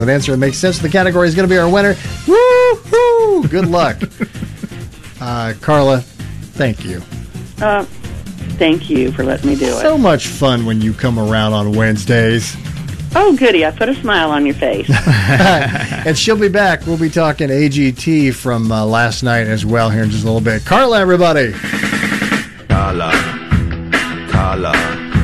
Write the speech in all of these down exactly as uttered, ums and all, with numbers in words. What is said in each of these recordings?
An answer that makes sense. The category is going to be our winner. Woo-hoo! Good luck. uh, Carla, thank you. Uh, thank you for letting me do it. So much fun when you come around on Wednesdays. Oh, goody. I put a smile on your face. And she'll be back. We'll be talking A G T from uh, last night as well here in just a little bit. Carla, everybody. Carla. Carla.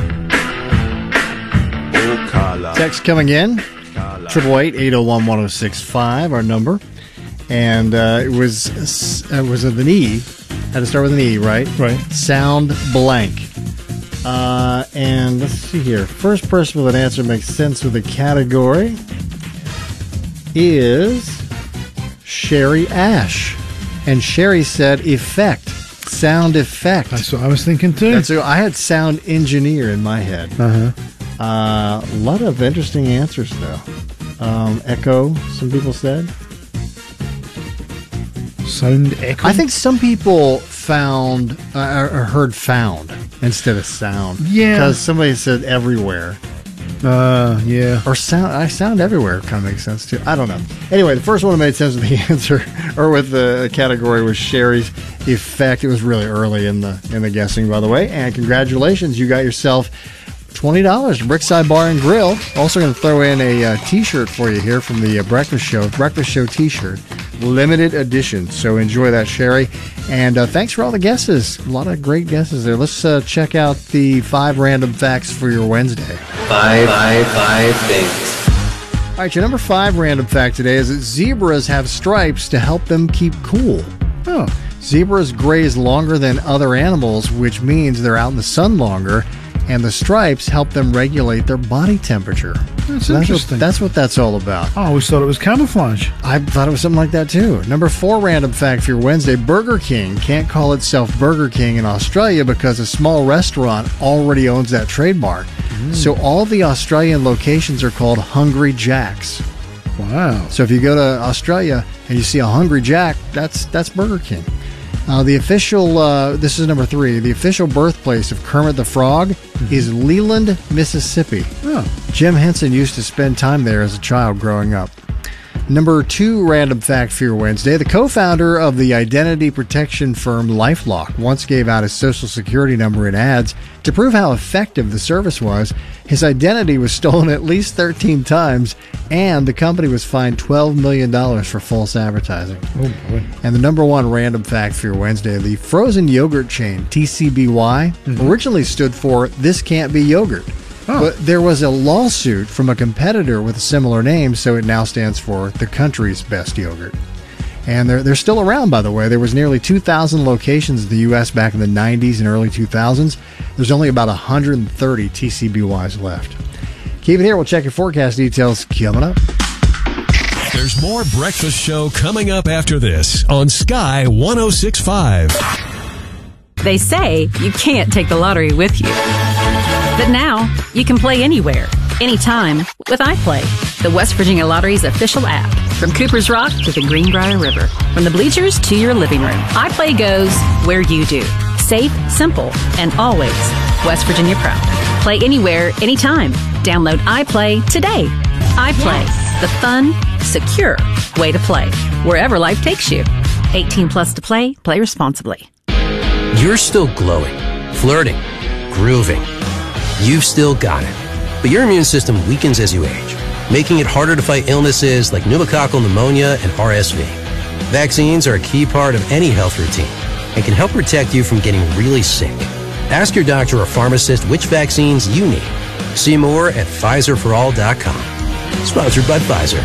Oh, Carla. Text coming in. Triple eight eight zero one one zero six five, our number, and uh, it was it was with an E. Had to start with an E, right? Right. Sound blank. Uh, and let's see here. First person with an answer makes sense with the category is Sherry Ash, and Sherry said effect, sound effect. That's what I was thinking too. That's what, I had sound engineer in my head. Uh huh. Uh, a lot of interesting answers, though. Um, echo, some people said. Sound echo? I think some people found, uh, or heard found instead of sound. Yeah. Because somebody said everywhere. Uh, yeah. Or sound, I sound everywhere kind of makes sense, too. I don't know. Anyway, the first one that made sense with the answer, or with the category, was Sherry's effect. It was really early in the in the guessing, by the way. And congratulations, you got yourself twenty dollars to Brickside Bar and Grill. Also going to throw in a uh, t-shirt for you here from the uh, Breakfast Show. Breakfast Show t-shirt. Limited edition. So enjoy that, Sherry. And uh, thanks for all the guesses. A lot of great guesses there. Let's uh, check out the five random facts for your Wednesday. Five, five, five things. All right, your number five random fact today is that zebras have stripes to help them keep cool. Oh. Zebras graze longer than other animals, which means they're out in the sun longer, and the stripes help them regulate their body temperature. That's so interesting. That's what, that's what that's all about. I always thought it was camouflage. I thought it was something like that, too. Number four random fact for your Wednesday, Burger King can't call itself Burger King in Australia because a small restaurant already owns that trademark. Mm. So all the Australian locations are called Hungry Jacks. Wow. So if you go to Australia and you see a Hungry Jack, that's that's Burger King. Uh, the official, uh, this is number three, the official birthplace of Kermit the Frog mm-hmm. is Leland, Mississippi. Oh. Jim Henson used to spend time there as a child growing up. Number two random fact for your Wednesday, the co-founder of the identity protection firm LifeLock once gave out his social security number in ads. To prove how effective the service was, his identity was stolen at least thirteen times, and the company was fined twelve million dollars for false advertising. Oh, boy. And the number one random fact for your Wednesday, the frozen yogurt chain, T C B Y, mm-hmm. originally stood for This Can't Be Yogurt. Oh. But there was a lawsuit from a competitor with a similar name, so it now stands for the country's best yogurt. And they're, they're still around, by the way. There was nearly two thousand locations in the U S back in the nineties and early two thousands. There's only about one hundred thirty T C B Ys left. Keep it here. We'll check your forecast details coming up. There's more Breakfast Show coming up after this on Sky one oh six point five. They say you can't take the lottery with you. But now, you can play anywhere, anytime with iPlay, the West Virginia Lottery's official app. From Cooper's Rock to the Greenbrier River, from the bleachers to your living room, iPlay goes where you do. Safe, simple, and always West Virginia proud. Play anywhere, anytime. Download iPlay today. iPlay, yes. The fun, secure way to play, wherever life takes you. eighteen plus to play, play responsibly. You're still glowing, flirting, grooving. You've still got it. But your immune system weakens as you age, making it harder to fight illnesses like pneumococcal pneumonia and R S V. Vaccines are a key part of any health routine and can help protect you from getting really sick. Ask your doctor or pharmacist which vaccines you need. See more at Pfizer for all dot com. Sponsored by Pfizer.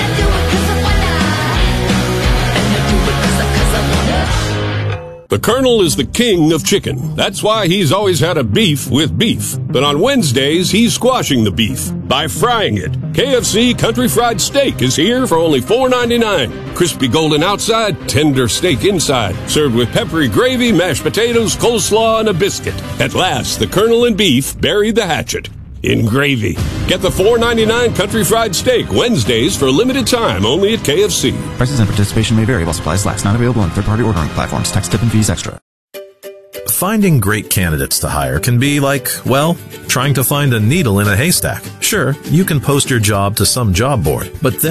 The Colonel is the king of chicken. That's why he's always had a beef with beef. But on Wednesdays, he's squashing the beef by frying it. K F C Country Fried Steak is here for only four ninety-nine. Crispy golden outside, tender steak inside. Served with peppery gravy, mashed potatoes, coleslaw, and a biscuit. At last, the Colonel and beef buried the hatchet in gravy. Get the four ninety-nine Country Fried Steak Wednesdays for a limited time only at K F C. Prices and participation may vary while supplies last. Not available on third-party ordering platforms. Tax, tip, and fees extra. Finding great candidates to hire can be like, well, trying to find a needle in a haystack. Sure, you can post your job to some job board, but then